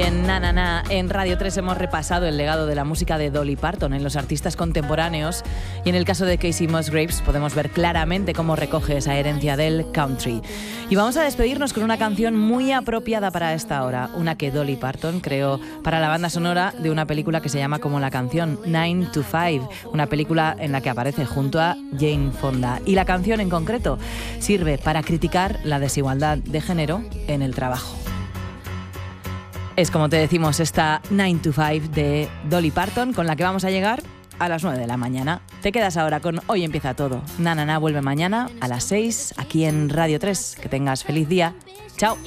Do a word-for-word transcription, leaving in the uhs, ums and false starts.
en Na Na Na, en Radio tres hemos repasado el legado de la música de Dolly Parton en los artistas contemporáneos y en el caso de Kacey Musgraves podemos ver claramente cómo recoge esa herencia del country. Y vamos a despedirnos con una canción muy apropiada para esta hora, una que Dolly Parton creó para la banda sonora de una película que se llama como la canción, nine to five, una película en la que aparece junto a Jane Fonda. Y la canción en concreto sirve para criticar la desigualdad de género en el trabajo. Es, como te decimos, esta nine to five de Dolly Parton, con la que vamos a llegar a las nueve de la mañana. Te quedas ahora con Hoy Empieza Todo. Na Na Na vuelve mañana a las seis aquí en Radio tres. Que tengas feliz día. Chao.